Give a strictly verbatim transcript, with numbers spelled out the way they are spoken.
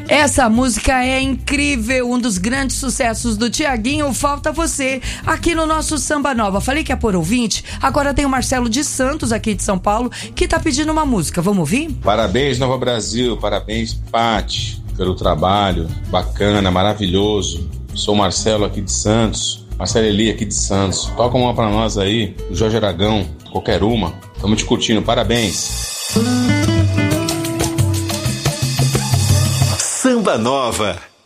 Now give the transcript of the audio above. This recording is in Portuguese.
Essa música é incrível, um dos grandes sucessos do Tiaguinho, Falta Você, aqui no nosso Samba Nova. Falei que é por ouvinte, agora tem o Marcelo de Santos, aqui de São Paulo, que tá pedindo uma música. Vamos ouvir? Parabéns, Nova Brasil, parabéns, Pati, pelo trabalho bacana, maravilhoso. Sou Marcelo aqui de Santos, Marcelo Eli aqui de Santos. Toca uma pra nós aí, o Jorge Aragão, qualquer uma. Tamo te curtindo, parabéns. Samba Nova.